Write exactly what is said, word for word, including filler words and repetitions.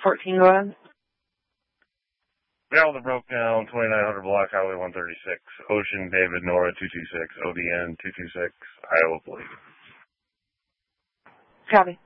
fourteen, go ahead. Gal that broke down, twenty-nine hundred block, Highway one thirty-six, Ocean, David, Nora, two two six, O D N, two two six, Iowa Police. Copy.